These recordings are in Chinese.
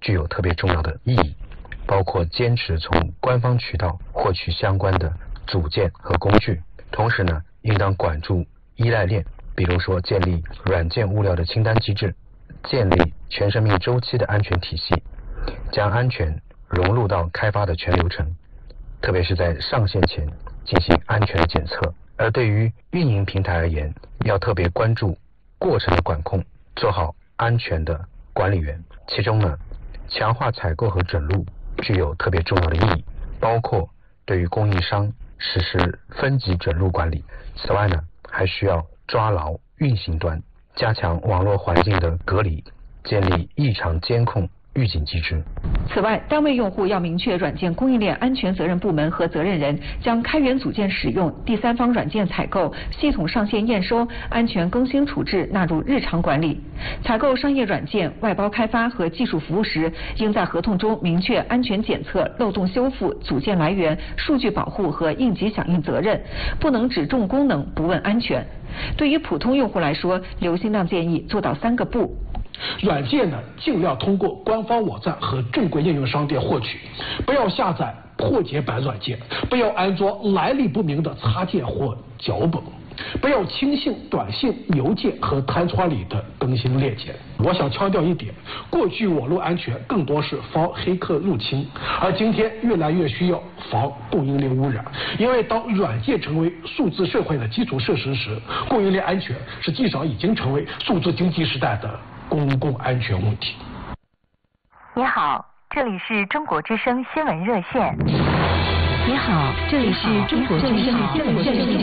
具有特别重要的意义，包括坚持从官方渠道获取相关的组件和工具，同时呢，应当管住依赖链，比如说建立软件物料的清单机制，建立全生命周期的安全体系，将安全融入到开发的全流程，特别是在上线前进行安全的检测。而对于运营平台而言，要特别关注过程的管控，做好安全的管理员。其中呢，强化采购和准入具有特别重要的意义，包括对于供应商实施分级准入管理。此外呢，还需要抓牢运行端，加强网络环境的隔离，建立异常监控预警机制。 此外，单位用户要明确软件供应链安全责任部门和责任人，将开源组件使用、第三方软件采购、系统上线验收、安全更新处置纳入日常管理。采购商业软件、外包开发和技术服务时，应在合同中明确安全检测、漏洞修复、组件来源、数据保护和应急响应责任，不能只重功能不问安全。对于普通用户来说，刘新亮建议做到3个不。 软件呢，尽量通过官方网站和正规应用商店获取，不要下载破解版软件，不要安装来历不明的插件或脚本，不要轻信短信、邮件和弹窗里的更新链接。我想强调一点，过去网络安全更多是防黑客入侵，而今天越来越需要防供应链污染。因为当软件成为数字社会的基础设施时，供应链安全实际上已经成为数字经济时代的公共安全问题。 你好，这里是中国之声新闻热线。 你好，这里是中国之声新闻热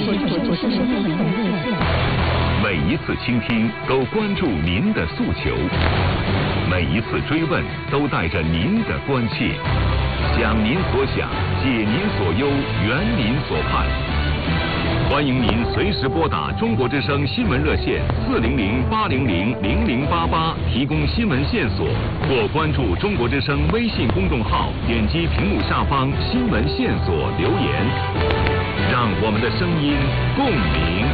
线。 每一次倾听都关注您的诉求，每一次追问都带着您的关切，想您所想，解您所忧，圆您所盼。欢迎您随时拨打中国之声新闻热线400-800-0088提供新闻线索，或关注中国之声微信公众号，点击屏幕下方新闻线索留言，让我们的声音共鸣。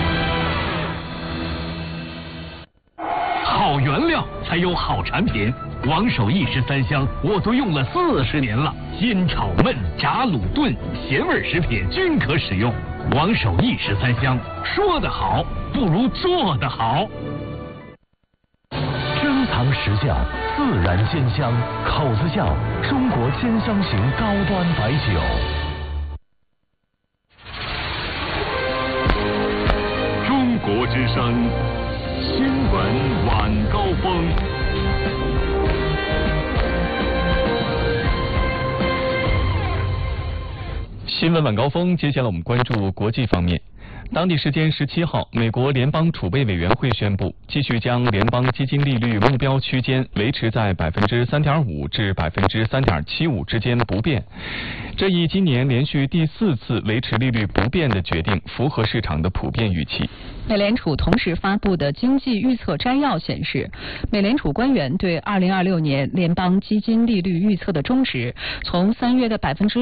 好原料才有好产品，王守义13香我都用了40年了，煎炒焖炸卤炖咸味食品均可使用。王守义13香，说得好不如做得好。 珍藏实窖，自然煎香，口子窖，中国煎香型高端白酒。 中国之声新闻晚高峰。 新闻晚高峰，接下来我们关注国际方面。当地时间17号，美国联邦储备委员会宣布，继续将联邦基金利率目标区间维持在3.5%至3.75%之间不变。这一今年连续第4次维持利率不变的决定，符合市场的普遍预期。 美联储同时发布的经济预测摘要显示，美联储官员对2026年联邦基金利率预测的中值从3月的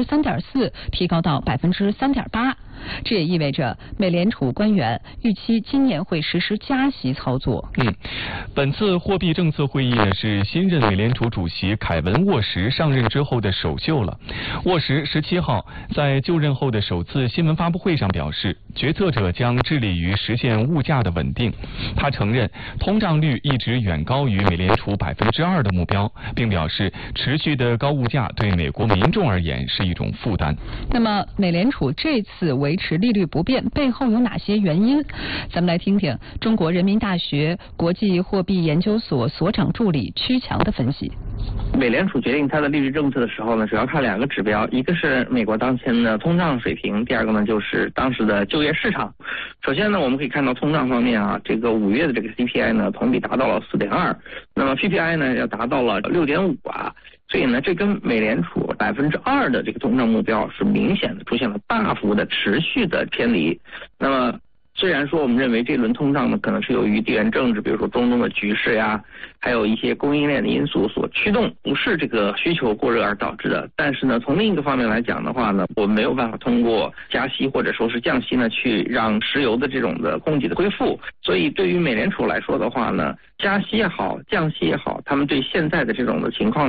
3.4%提高到3.8%。这也意味着美联储官员预期今年会实施加息操作。 本次货币政策会议呢是新任美联储主席凯文·沃什上任之后的首秀了。沃什17号在就任后的首次新闻发布会上表示，决策者将致力于实现物价的稳定。他承认通胀率一直远高于美联储2%的目标，并表示持续的高物价对美国民众而言是一种负担。 那么美联储这次维持利率不变背后有哪些原因？咱们来听听中国人民大学国际货币研究所所长助理曲强的分析。 美联储决定它的利率政策的时候呢，主要看2个指标，一个是美国当前的通胀水平，第二个呢就是当时的就业市场。首先呢，我们可以看到通胀方面啊，这个5月的这个 CPI 呢同比达到了4.2%，那么 PPI 呢要达到了6.5啊。所以呢，这跟美联储2%的这个通胀目标是明显的出现了大幅的持续的偏离。那么虽然说我们认为这轮通胀呢可能是由于地缘政治，比如说中东的局势呀，还有一些供应链的因素所驱动，不是这个需求过热而导致的。但是呢，从另一个方面来讲的话呢，我们没有办法通过加息或者说是降息呢，去让石油的这种的供给的恢复。所以对于美联储来说的话呢，加息也好，降息也好，他们对现在的这种的情况